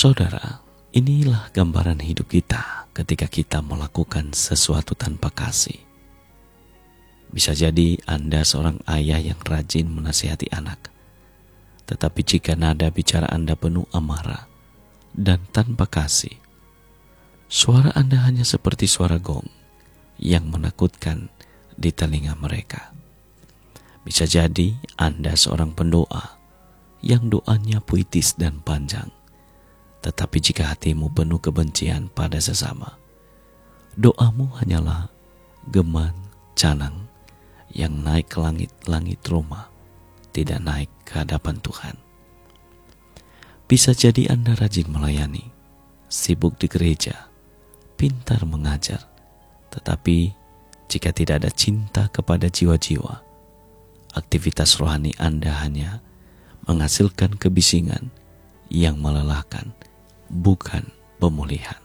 Saudara, inilah gambaran hidup kita ketika kita melakukan sesuatu tanpa kasih. Bisa jadi Anda seorang ayah yang rajin menasihati anak, tetapi jika nada bicara Anda penuh amarah dan tanpa kasih, suara Anda hanya seperti suara gong yang menakutkan di telinga mereka. Bisa jadi Anda seorang pendoa yang doanya puitis dan panjang, tetapi jika hatimu penuh kebencian pada sesama, doamu hanyalah geman canang yang naik ke langit-langit rumah, tidak naik ke hadapan Tuhan. Bisa jadi Anda rajin melayani, sibuk di gereja, pintar mengajar, tetapi jika tidak ada cinta kepada jiwa-jiwa, aktivitas rohani Anda hanya menghasilkan kebisingan yang melelahkan, bukan pemulihan.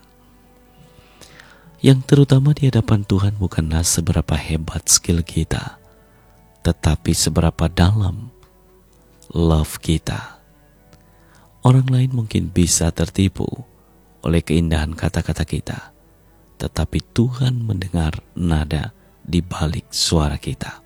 Yang terutama di hadapan Tuhan bukanlah seberapa hebat skill kita, tetapi seberapa dalam love kita. Orang lain mungkin bisa tertipu oleh keindahan kata-kata kita, tetapi Tuhan mendengar nada di balik suara kita.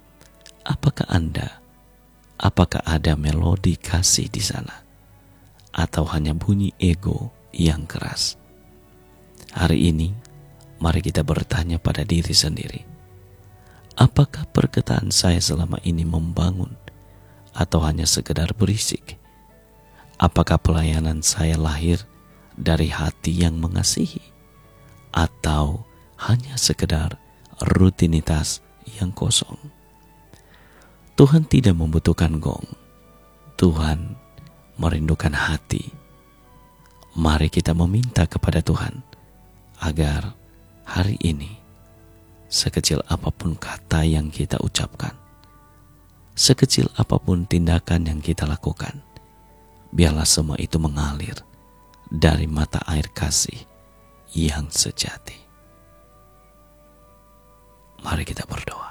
Apakah ada melodi kasih di sana? Atau hanya bunyi ego yang keras? Hari ini, mari kita bertanya pada diri sendiri. Apakah perkataan saya selama ini membangun atau hanya sekedar berisik? Apakah pelayanan saya lahir dari hati yang mengasihi atau hanya sekedar rutinitas yang kosong? Tuhan tidak membutuhkan gong. Tuhan merindukan hati. Mari kita meminta kepada Tuhan agar hari ini, sekecil apapun kata yang kita ucapkan, sekecil apapun tindakan yang kita lakukan, biarlah semua itu mengalir dari mata air kasih yang sejati. Mari kita berdoa.